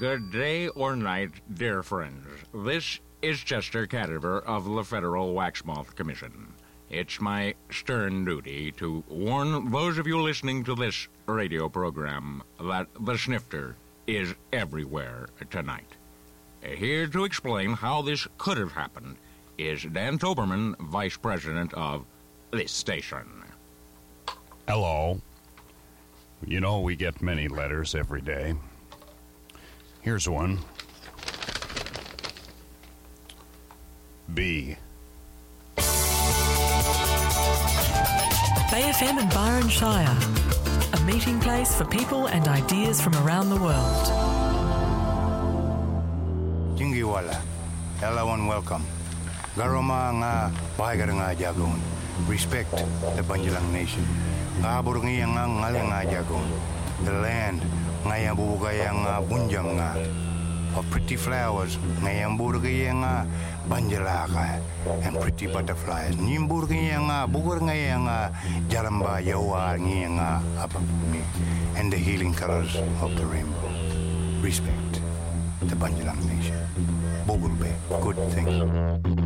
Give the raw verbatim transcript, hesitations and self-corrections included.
Good day or night, dear friends. This is Chester Cadaver of the Federal Waxmoth Commission. It's my stern duty to warn those of you listening to this radio program that the snifter is everywhere tonight. Here to explain how this could have happened is Dan Toberman, Vice President of this station. Hello. You know, we get many letters every day. Here's one. B. Bay F M and Byron Shire, a meeting place for people and ideas from around the world. Jingiwala, hello and welcome. Garoma nga bahagar nga jagon. Respect the Banjalang Nation. Ngabur nga nga ngaling nga jagon. The land nga yang bubugay nga bunjang nga. Of pretty flowers nga yang burgay nga banjalaka and pretty butterflies. Nimburgay nga bugur nga yang jaramba yawa nga apapumi and the healing colors of the rainbow. Respect the Banjalang Nation. Bogulbe, good thing.